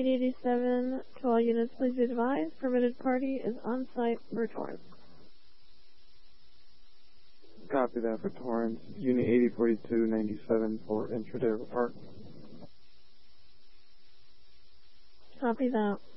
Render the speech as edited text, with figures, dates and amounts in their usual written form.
887 to all units, please be advised. Permitted party is on site for Torrance. Copy that for Torrance. Unit 804297 for intraday report. Copy that.